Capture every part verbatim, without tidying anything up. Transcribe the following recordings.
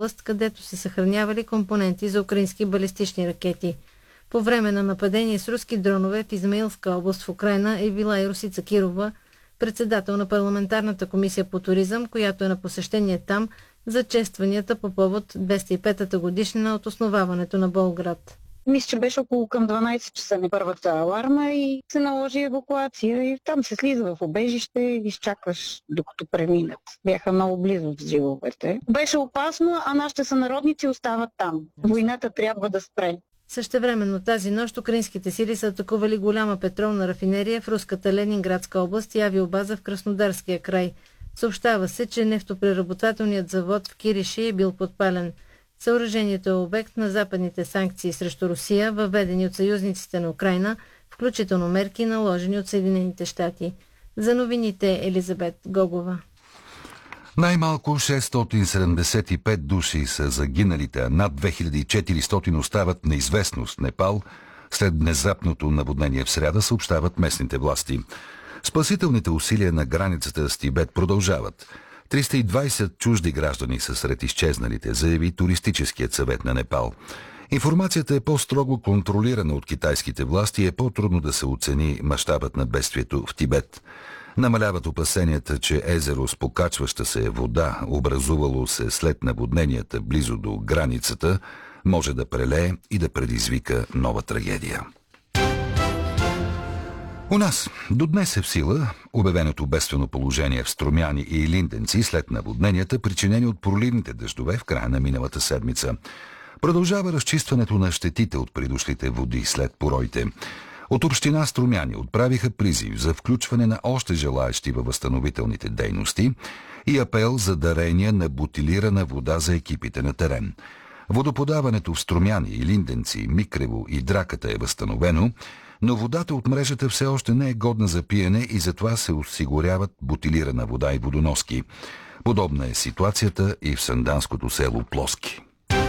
област, където се съхранявали компоненти за украински балистични ракети. По време на нападение с руски дронове в Измаилска област в Украйна е била и Росица Кирова, председател на парламентарната комисия по туризъм, която е на посещение там за честванията по повод двеста и петата годишнина от основаването на Болград. Мисля, че беше около към дванайсет часа на първата аларма и се наложи евакуация и там се слиза в убежище и изчакваш докато преминат. Бяха много близо взривовете. Беше опасно, а нашите сънародници остават там. Войната трябва да спре. Същевременно тази нощ украинските сили са атакували голяма петролна рафинерия в руската Ленинградска област и авиобаза в Краснодарския край. Съобщава се, че нефтопреработвателният завод в Кириши е бил подпален. Съоръжението е обект на западните санкции срещу Русия, въведени от съюзниците на Украйна, включително мерки, наложени от Съединените щати. За новините Елизабет Гогова. Най-малко шестстотин седемдесет и пет души са загиналите, а над две хиляди и четиристотин остават неизвестност в Непал след внезапното наводнение в сряда, съобщават местните власти. Спасителните усилия на границата с Тибет продължават. триста и двайсет чужди граждани са сред изчезналите, заяви туристическият съвет на Непал. Информацията е по-строго контролирана от китайските власти и е по-трудно да се оцени мащабът на бедствието в Тибет. Намаляват опасенията, че езеро с покачваща се вода, образувало се след наводненията близо до границата, може да прелее и да предизвика нова трагедия. У нас до днес е в сила обявеното бедствено положение в Струмяни и Линденци след наводненията, причинени от проливните дъждове в края на миналата седмица. Продължава разчистването на щетите от придошлите води след пороите. От община Струмяни отправиха призив за включване на още желаещи във възстановителните дейности и апел за дарения на бутилирана вода за екипите на терен. Водоподаването в Струмяни и Линденци, Микрево и Драката е възстановено, но водата от мрежата все още не е годна за пиене и затова се осигуряват бутилирана вода и водоноски. Подобна е ситуацията и в санданското село Плоски.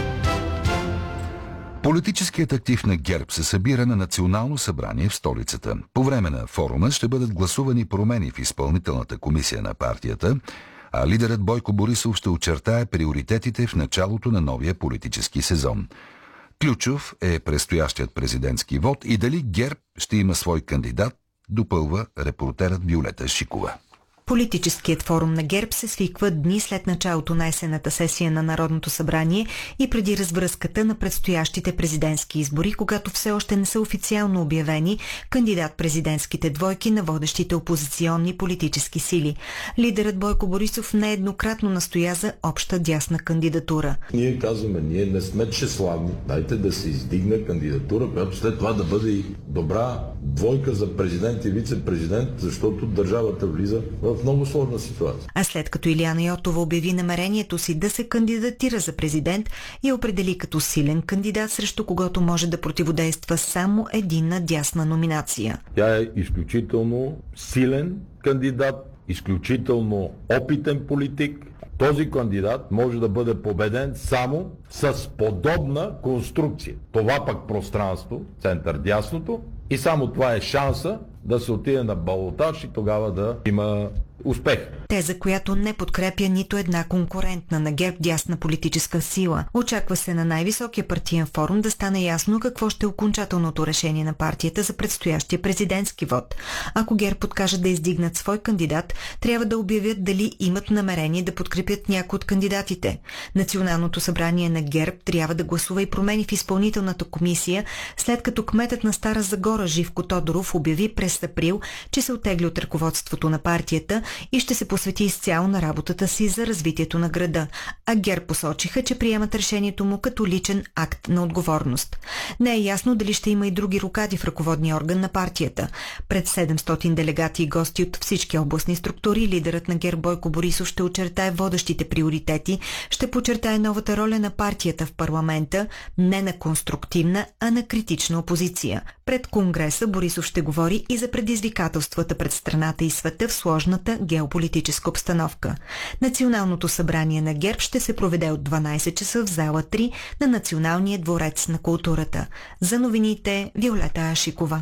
Политическият актив на ГЕРБ се събира на национално събрание в столицата. По време на форума ще бъдат гласувани промени в изпълнителната комисия на партията, а лидерът Бойко Борисов ще очертае приоритетите в началото на новия политически сезон. Ключов е предстоящият президентски вод и дали ГЕРБ ще има свой кандидат, допълва репортерът Виолета Шикова. Политическият форум на ГЕРБ се свиква дни след началото на есенната сесия на Народното събрание и преди развръзката на предстоящите президентски избори, когато все още не са официално обявени кандидат-президентските двойки на водещите опозиционни политически сили. Лидерът Бойко Борисов нееднократно настоя за обща дясна кандидатура. Ние казваме, ние не сме тщеславни, дайте да се издигне кандидатура, която след това да бъде и добра двойка за президент и вице-президент, защото държавата влиза в много сложна ситуация. А след като Илияна Йотова обяви намерението си да се кандидатира за президент и определи като силен кандидат, срещу когото може да противодейства само единна дясна номинация. Тя е изключително силен кандидат, изключително опитен политик. Този кандидат може да бъде победен само с подобна конструкция. Това пък пространство, център-дясното, и само това е шанса да се отиде на балотаж и тогава да има успех. Теза, която не подкрепя нито една конкурентна на ГЕРБ дясна политическа сила. Очаква се на най-високия партиен форум да стане ясно какво ще е окончателното решение на партията за предстоящия президентски вод. Ако ГЕРБ подкажат да издигнат свой кандидат, трябва да обявят дали имат намерение да подкрепят някой от кандидатите. Националното събрание на ГЕРБ трябва да гласува и промени в изпълнителната комисия, след като кметът на Стара Загора Живко Тодоров обяви през април, че се оттегли от ръководството на партията и ще се посвети изцяло на работата си за развитието на града, а ГЕРБ посочиха, че приемат решението му като личен акт на отговорност. Не е ясно дали ще има и други рокади в ръководния орган на партията. Пред седемстотин делегати и гости от всички областни структури, лидерът на ГЕРБ Бойко Борисов ще очертае водещите приоритети, ще подчертае новата роля на партията в парламента, не на конструктивна, а на критична опозиция. Пред Конгреса Борисов ще говори и за предизвикателствата пред страната и света в сложната геополитическа обстановка. Националното събрание на ГЕРБ ще се проведе от дванайсет часа в зала три на Националния дворец на културата. За новините Виолета Ашикова.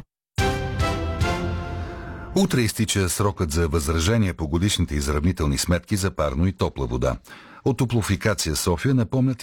Утре изтича срокът за възражение по годишните изравнителни сметки за парно и топла вода. От Топлофикация София напомнят